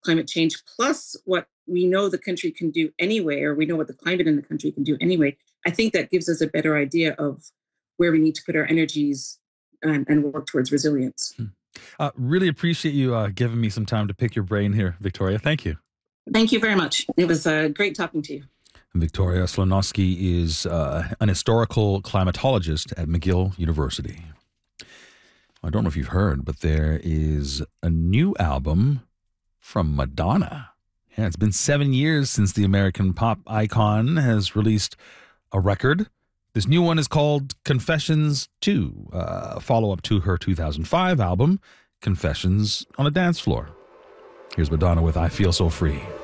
climate change, plus what we know the country can do anyway, or we know what the climate in the country can do anyway, I think that gives us a better idea of where we need to put our energies and work towards resilience. Really appreciate you giving me some time to pick your brain here, Victoria. Thank you. Thank you very much. It was great talking to you. Victoria Slonowski is an historical climatologist at McGill University. I don't know if you've heard, but there is a new album from Madonna. Yeah, it's been 7 years since the American pop icon has released a record. This new one is called Confessions 2, a follow-up to her 2005 album, Confessions on a Dance Floor. Here's Madonna with I Feel So Free.